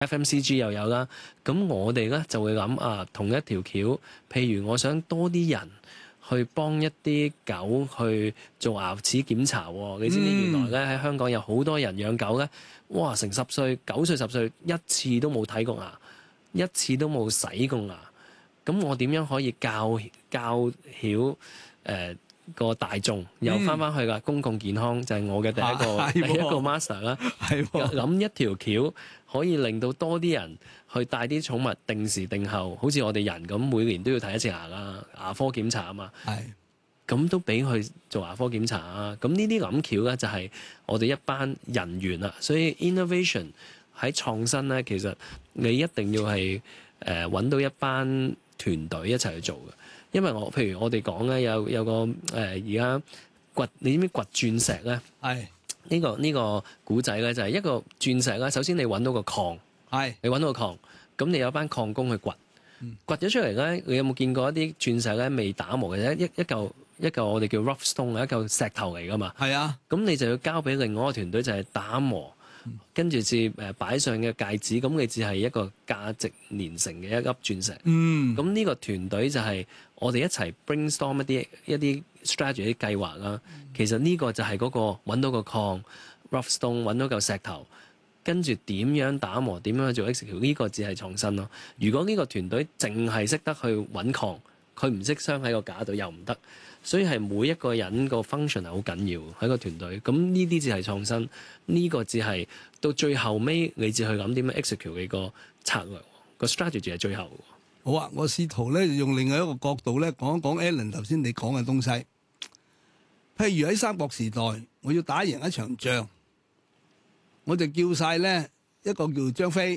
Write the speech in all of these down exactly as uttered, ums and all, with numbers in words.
F M C G 又有啦。咁我哋咧就會諗啊，同一條橋，譬如我想多啲人去幫一啲狗去做牙齒檢查喎。你知唔知原來咧喺香港有好多人養狗咧？哇！成十歲、九歲、十歲一次都冇睇過牙，一次都冇洗過牙。咁我點樣可以教教曉誒個大眾又翻翻去㗎？公共健康就係我嘅第一個、 啊、 第一個 master 啦。 係諗一條橋可以令到多啲人去帶啲寵物定時定候，好似我哋人咁，每年都要睇一次牙啦，牙科檢查啊嘛。 係咁都俾佢做牙科檢查啊！咁呢啲諗橋咧就係我哋一班人員啦。所以 innovation 喺創新咧，其實你一定要係誒揾到一班團隊一齊去做嘅。因為我譬如我哋講咧，有有個誒而家掘，你知唔知掘鑽石咧？ 係呢個呢個古仔咧，就係一個鑽石啦。首先你揾到個礦， 係你揾到個礦，咁你有班礦工去掘，掘咗出嚟咧，你有冇見過一啲鑽石咧未打磨嘅啫？一一嚿一嚿我哋叫 rough stone 一嚿石頭嚟噶嘛。 係啊， 咁你就要交俾另外一個團隊，就係打磨，跟住至誒擺上嘅戒指，咁你只係一個價值連城嘅一粒鑽石。 嗯， 咁呢個團隊就係我哋一齊 brainstorm 一啲一啲 strategy 啲計劃啦。其實呢個就係嗰個揾到個礦 rough stone 揾到嚿石頭，跟住點樣打磨，點樣去做 execute，呢個只係創新咯。如果呢個團隊淨係識得去揾礦，佢唔識鑲喺個架度又唔得。所以係每一個人個 function 係好緊要喺個團隊。咁呢啲只係創新，呢、這個只係到最後尾你至去諗點樣 execute 你個策略，個 strategy 係最後。 好啊！我試圖咧用另外一個角度咧講一講 Alan 頭先你講嘅東西。譬如喺三國時代，我要打贏一場仗，我就叫晒咧一個叫張飛，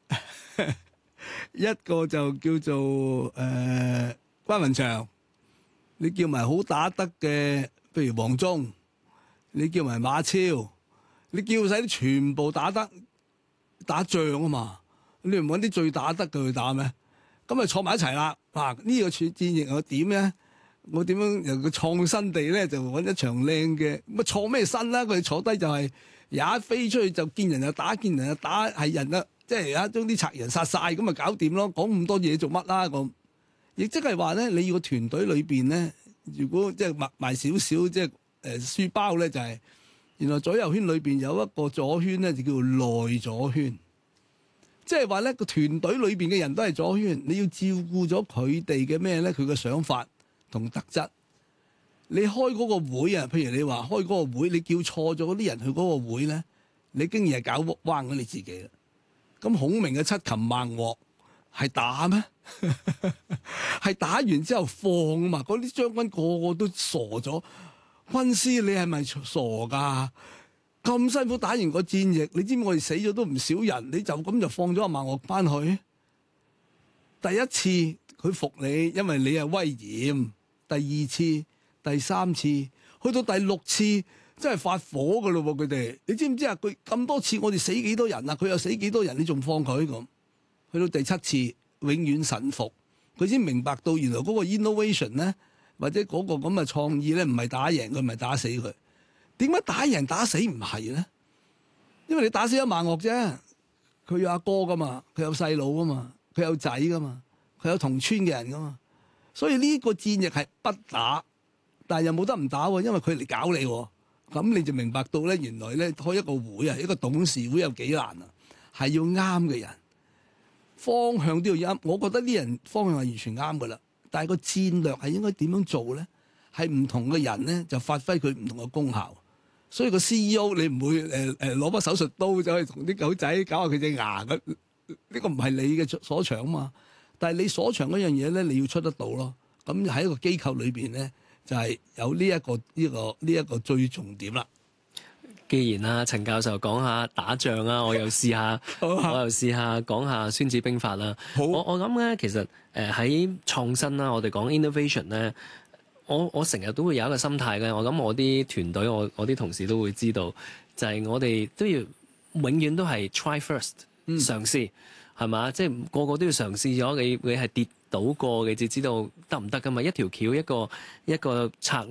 一個就叫做誒、呃、關雲長。你叫埋好打得嘅，譬如黃忠，你叫埋馬超，你叫晒啲全部打得打仗啊嘛！你唔揾啲最打得嘅去打咩？咁咪坐埋一齊啦。嗱、啊，呢、這個戰戰役我點咧？我點樣由個創新地咧就揾一場靚嘅？乜創咩新啦？佢哋坐低就係一飛出去就見人就打，見人就打，係人啦，即係啊將啲賊人殺晒，咁咪搞掂咯。講咁多嘢做乜啦？咁亦即係話咧，你要個團隊裏邊咧，如果即係賣賣少少即係誒書包咧，就係、是、原來左右圈裏邊有一個左圈咧，就叫做內左圈。即係話咧，個團隊裏邊嘅人都係左圈，你要照顧咗佢哋嘅咩咧？佢嘅想法同特質。你開嗰個會啊，譬如你話開嗰個會，你叫錯咗嗰啲人去嗰個會咧，你竟然係搞彎咗你自己啦。咁孔明嘅七擒孟獲係打咩？係打完之後放啊嘛！嗰啲將軍個個都傻咗。軍師你係咪傻㗎？咁辛苦打完個戰役，你知唔知我哋死咗都唔少人？你就咁就放咗阿孟獲翻去？第一次佢服你，因為你係威嚴。第二次、第三次，去到第六次真係發火㗎咯喎！佢哋，你知唔知啊？佢咁多次我哋死幾多人啊？佢又死幾多人？你仲放佢咁？去到第七次，永遠臣服，佢先明白到原來嗰個 innovation 咧，或者嗰個咁嘅創意咧，唔係打贏佢，唔係打死佢。點解打贏打死唔係咧？因為你打死咗孟獲啫，佢有阿哥噶嘛，佢有細佬噶嘛，佢有仔噶嘛，佢有同村嘅人噶嘛，所以呢個戰役係不打，但係又冇得唔打喎，因為佢嚟搞你喎。咁你就明白到咧，原來咧開一個會啊，一個董事會有幾難啊，係要啱嘅人，方向都要啱。我覺得呢人方向係完全啱噶啦，但係個戰略係應該點樣做咧？係唔同嘅人咧就發揮佢唔同嘅功效。所以個 C E O 你唔會誒誒攞把手術刀走去同啲狗仔搞下佢隻牙咁，呢個唔係你嘅所長嘛。但係你所長嗰樣嘢咧，你要出得到咯。咁喺一個機構裏邊咧，就係、是、有呢、這、一個呢、這個呢一、這個最重點啦。 既然啊，陳教授講下打仗啊，我又試下，我又試下講下《孫子兵法》啦。 好， 我我諗咧，其實誒喺創新啦，我哋講 innovation 咧。我我成日都會有一個心態嘅，我諗我啲團隊，我我啲同事都會知道，就係、是、我哋都要永遠都係 try first，嘗試係嘛？即係個個都要嘗試咗，你你係跌倒過，你就知道得唔得噶嘛？一條橋一個一個策略，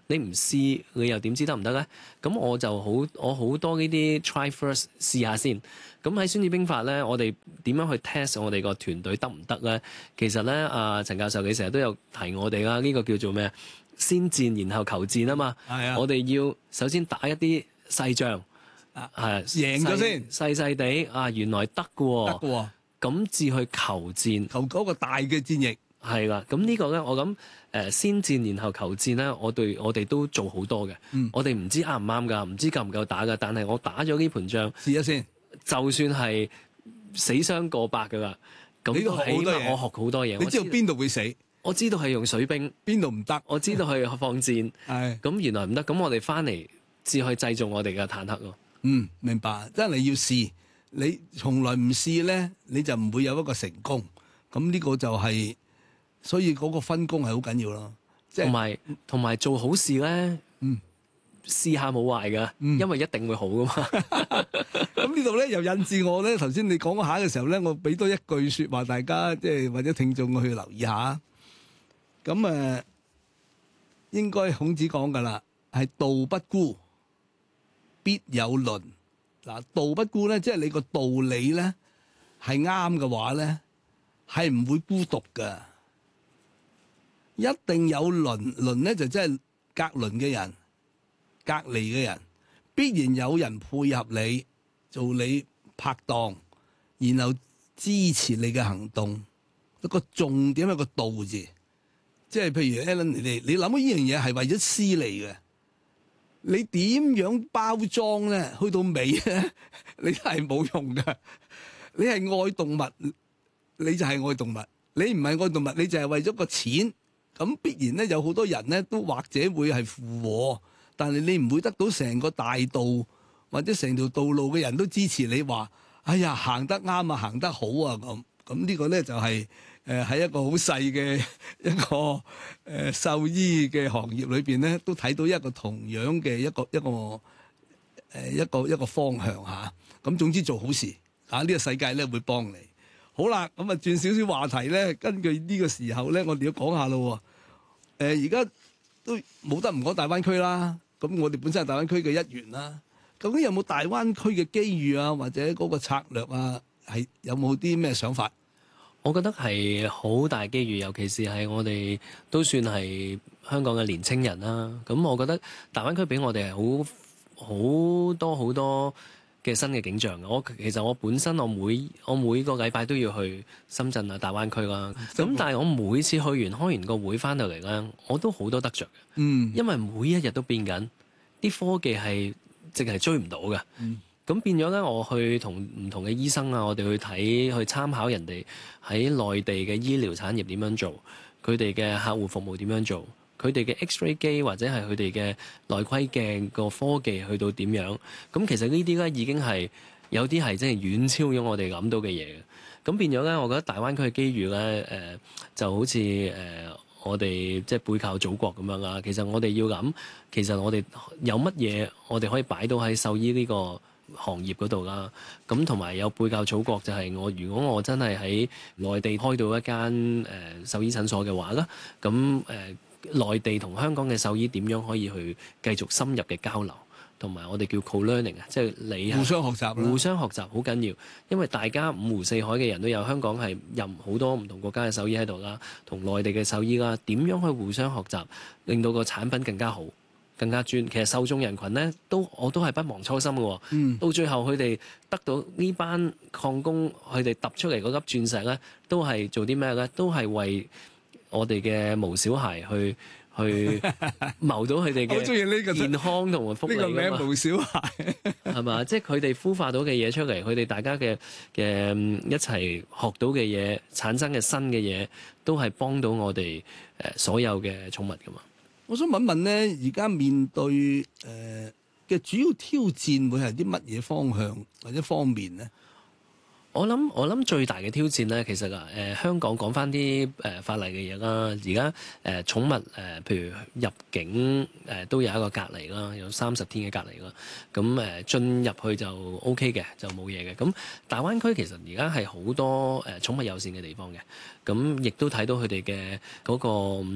你唔試，你又點知得唔得咧？咁我就好，我好多呢啲 try first 試下先。咁喺《孫子兵法》咧，我哋點樣去 test 我哋個團隊得唔得咧？其實咧，阿陳教授你成日都有提我哋啦，呢個叫做咩？先戰然後求戰啊嘛。 係啊， 我哋要首先打一啲細仗， 啊係贏咗先， 細細地啊，原來得嘅喎， 得嘅喎， 咁至去求戰， 求嗰個大嘅戰役。 係啦。咁呢個咧，我諗誒先戰然後求戰咧，我對我哋都做好多嘅。 嗯我哋唔知啱唔啱㗎，唔知夠唔夠打㗎，但係我打咗呢盤仗， 試一先， 就算係死傷過百㗎啦，咁你都都起學好多嘢碼我學好多嘢。 你知道邊度會死， 我知道係用水兵， 邊度唔得， 我知道係放箭， 係咁原來唔得，咁我哋翻嚟至去製造我哋嘅坦克咯。 嗯，明白，真係要試。你從來唔試咧，你就唔會有一個成功。咁呢個就係、所以嗰個分工係好緊要咯。即係同埋同埋做好事咧， 嗯試下冇壞噶， 嗯因為一定會好噶嘛。 咁呢度咧又引致我咧，頭先你講嗰下嘅時候咧，我俾多一句説話，大家即係或者聽眾去留意下。咁誒、呃，應該孔子講噶啦，係道不孤，必有鄰。嗱，道不孤咧，即係你個道理咧係啱嘅話咧，係唔會孤獨噶，一定有鄰。鄰咧就即係隔鄰嘅人、隔離嘅人，必然有人配合你，做你拍檔，然後支持你嘅行動。一個重點係個道字，即係譬如 Alan 你哋，你諗到呢樣嘢係為咗私利嘅。你點樣包裝咧？去到尾咧，你都係冇用㗎。你係愛動物，你就係愛動物；你唔係愛動物，你就係為咗個錢。咁必然咧，有好多人咧都或者會係附和，但係你唔會得到成個大道或者成條道路嘅人都支持你話：哎呀，行得啱啊，行得好啊！咁咁呢個咧就係誒喺一個好細嘅一個誒、呃、獸醫嘅行業裏邊咧，都睇到一個同樣嘅一個一個誒、呃、一個一個方向嚇。咁、啊、總之做好事啊！呢、這個世界咧會幫你。好啦，咁啊轉少少話題咧，根據呢個時候咧，我哋要講下咯。誒而家都冇得唔講大灣區啦。咁我哋本身係大灣區嘅一員啦。究竟有冇大灣區嘅機遇啊，或者嗰個策略啊，係有冇啲咩想法？ 我覺得係好大機遇，尤其是係我哋都算係香港嘅年青人啦。咁我覺得大灣區俾我哋係好好多好多嘅新嘅景象嘅。我其實我本身我每我每個禮拜都要去深圳啊、大灣區啦。咁但係我每次去完開完個會翻到嚟咧，我都好多得着嘅。 嗯， 因為每一日都變緊，啲科技係淨係追唔到嘅。 嗯咁變咗咧，我去同唔同嘅醫生啊，我哋去睇去參考人哋喺內地嘅醫療產業點樣做，佢哋嘅客戶服務點樣做，佢哋嘅 X-ray 機或者係佢哋嘅內窺鏡個科技去到點樣。咁其實呢啲咧已經係有啲係真係遠超咗我哋諗到嘅嘢嘅。咁變咗咧，我覺得大灣區嘅機遇咧，誒、呃、就好似誒、呃、我哋即係背靠祖國咁樣啦。其實我哋要諗，其實我哋有乜嘢我哋可以擺到喺獸醫呢個行業嗰度啦，咁同埋有背教祖國就係我如果我真係喺內地開到一間誒、呃、獸醫診所嘅話啦，咁誒、呃、內地同香港嘅獸醫點樣可以去繼續深入嘅交流，同埋我哋叫 co-learning 啊，即係你互相學習， 互相學習好緊要，因為大家五湖四海嘅人都有，香港係任好多唔同國家嘅獸醫喺度啦，同內地嘅獸醫啦，點樣去互相學習，令到個產品更加好。更加專，其實受眾人群咧都我都係不忘初心嘅、哦。 嗯， 到最後佢哋得到呢班礦工，佢哋揼出嚟嗰粒鑽石咧，都係做啲咩咧？都係為我哋嘅毛小孩去去謀到佢哋嘅健康同埋福利㗎嘛。 呢個名毛小孩係嘛？即係佢哋孵化到嘅嘢出嚟，佢哋大家嘅嘅一齊學到嘅嘢，產生嘅新嘅嘢，都係幫到我哋誒、呃、所有嘅寵物㗎嘛。 我想問問咧，而家面對誒嘅、呃、主要挑戰會係啲乜嘢方向或者方面咧？ 我諗我諗最大嘅挑戰咧，其實啊誒、呃、香港講返啲誒法例嘅嘢啦，而家誒寵物誒、呃、譬如入境誒、呃、都有一個隔離啦，有三十天嘅隔離啦。咁誒、呃、進入去就 O K 嘅，就冇嘢嘅。咁大灣區其實而家係好多誒寵物友善嘅地方嘅，咁亦都睇到佢哋嘅嗰個。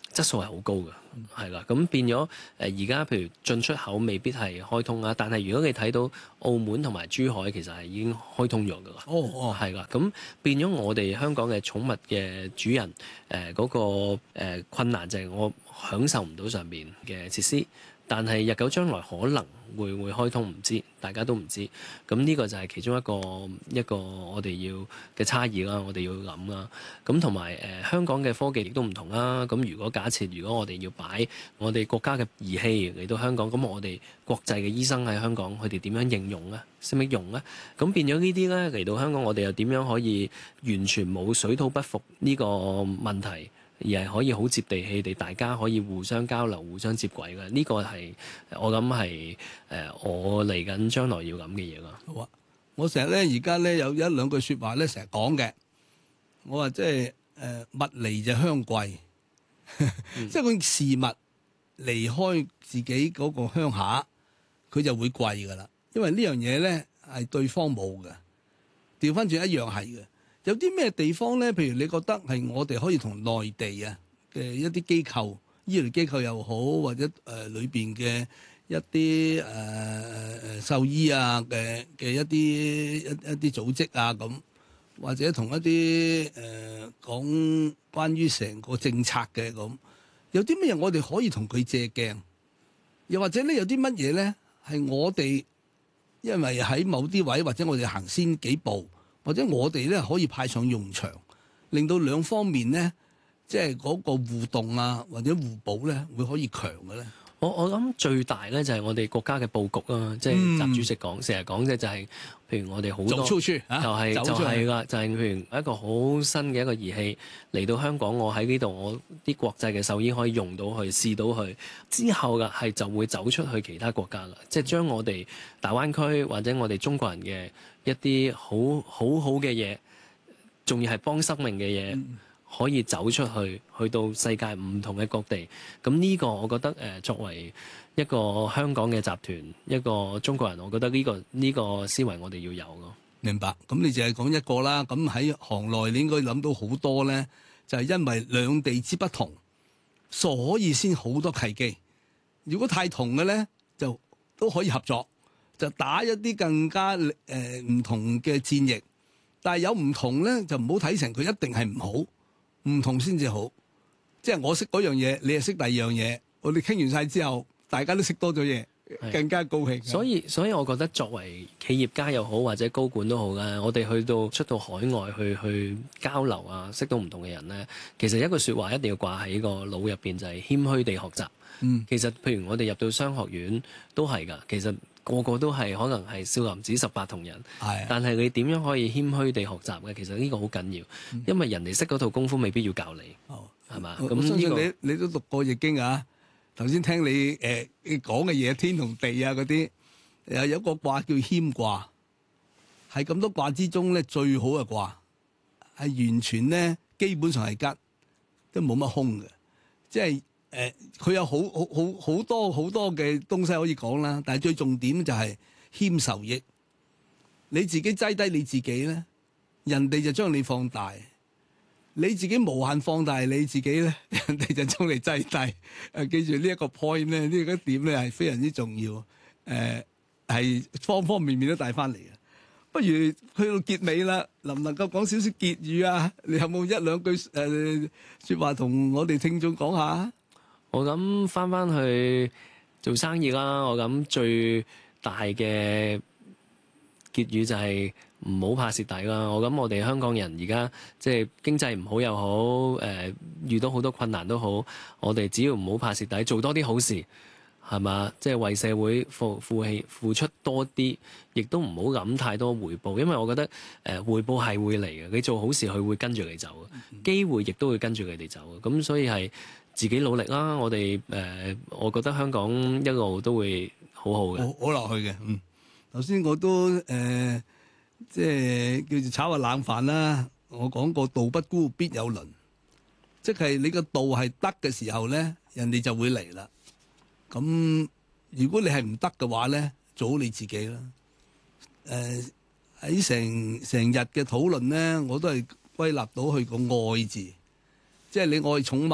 質素係好高嘅，係啦、嗯。咁變咗誒而家譬如進出口未必係開通啦，但係如果你睇到澳門同埋珠海其實係已經開通咗㗎啦。 哦哦， 係啦。咁變咗我哋香港嘅寵物嘅主人誒嗰、呃嗰個、呃、困難就係我享受唔到上邊嘅設施。但係日久將來可能會會開通，唔知大家都唔知。咁呢個就係其中一個一個我哋要嘅差異啦，我哋要諗啦。咁同埋誒香港嘅科技亦都唔同啦。咁如果假設如果我哋要擺我哋國家嘅儀器嚟到香港，咁我哋國際嘅醫生喺香港，佢哋點樣應用咧？識唔識用咧？咁變咗呢啲咧嚟到香港，我哋又點樣可以完全冇水土不服呢個問題？而係可以好接地氣地，大家可以互相交流、互相接軌嘅。呢、這個係我諗係誒我嚟緊將來要諗嘅嘢咯。 好啊！我成日咧而家咧有一兩句説話咧，成日講嘅。我話即係誒物離就鄉貴，即係個事物離開自己嗰個鄉下，佢就會貴噶啦。因為呢樣嘢咧係對方冇嘅，調翻轉一樣係嘅。有啲咩地方咧？譬如你覺得係我哋可以同內地啊嘅一啲機構、醫療機構又好，或者誒裏邊嘅一啲誒誒獸醫啊嘅嘅一啲一一啲組織啊咁，或者同一啲誒、呃、講關於成個政策嘅咁，有啲咩嘢我哋可以同佢借鏡？又或者咧有啲乜嘢咧係我哋因為喺某啲位，或者我哋行先幾步。或者我哋咧可以派上用場，令到兩方面咧，即係嗰個互動啊，或者互補咧，會可以強嘅咧。 我我諗最大咧就係我哋國家嘅佈局啊，即係習主席講成日講嘅就係，譬如我哋好多走出去啊、 就係、 走出去就係啦，就係、係、譬如一個好新嘅一個儀器嚟到香港，我喺呢度我啲國際嘅獸醫可以用到去試到去之後嘅係就會走出去其他國家啦，即係將我哋大灣區或者我哋中國人嘅一啲好好好嘅嘢，仲要係幫生命嘅嘢。嗯可以走出去，去到世界唔同嘅各地。咁呢個我覺得誒、呃，作為一個香港嘅集團，一個中國人，我覺得呢、呢個呢、呢個思維我哋要有咯。 明白。咁你淨係講一個啦。咁喺行內你應該諗到好多咧，就係、係、因為兩地之不同，所以先好多契機。如果太同嘅咧，就都可以合作，就打一啲更加誒唔、呃、同嘅戰役。但係有唔同咧，就唔好睇成佢一定係唔好。唔同先至好，即係我識嗰樣嘢，你又識第二樣嘢，我哋傾完晒之後，大家都識多咗嘢，更加高興。 所以，所以我覺得作為企業家又好，或者高管都好啦，我哋去到出到海外去去交流啊，識到唔同嘅人咧，其實一句説話一定要掛喺個腦入邊，就係謙虛地學習。嗯，其實譬如我哋入到商學院都係㗎，其實。個個都係可能係少林寺十八銅人， 係但係你點樣可以謙虛地學習嘅？其實呢個好緊要，嗯、因為人哋識嗰套功夫未必要教你，係嘛？咁呢個你你都讀過易經啊？頭先聽你誒講嘅嘢，天同地啊嗰啲，誒有一個卦叫謙卦，係咁多卦之中咧最好嘅卦，係完全咧基本上係吉，都冇乜空嘅，即係。誒，佢、呃、有好好好好多好多嘅東西可以講啦，但係最重點就係謙受益。你自己擠低你自己咧，人哋就將你放大；你自己無限放大你自己咧，人哋就將你擠低。誒、呃，記住呢一個 point 咧，呢、這個點咧係非常之重要。誒、呃，係方方面面都帶翻嚟嘅。不如去到結尾啦，能唔能夠講少少結語啊？你有冇一兩句誒、呃、說話同我哋聽眾講下？ 我諗翻翻去做生意啦，我諗最大嘅結語就係唔好怕蝕底啦。我諗我哋香港人而家即係經濟唔好又好，誒、呃、遇到好多困難都好，我哋只要唔好怕蝕底，做多啲好事，係嘛？即係為社會付付氣付出多啲，亦都唔好諗太多回報，因為我覺得誒、呃、回報係會嚟嘅。你做好事，佢會跟住你走嘅，機會亦都會跟住佢哋走嘅。咁所以係。自己努力啦！我哋誒、呃，我覺得香港一路都會好好嘅， 好好落去嘅。嗯，頭先我都誒、呃，即係叫做炒下冷飯啦。我講過道不孤必有鄰，即係你個道係得嘅時候咧，人哋就會嚟啦。咁如果你係唔得嘅話咧，做好你自己啦。誒、呃，喺成成日嘅討論咧，我都係歸納到去個愛字，即係你愛寵物。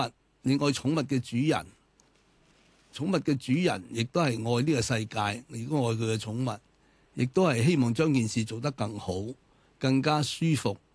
你愛寵物嘅主人，寵物嘅主人亦都係愛呢個世界，亦都愛佢嘅寵物，亦都係希望將件事做得更好、更加舒服、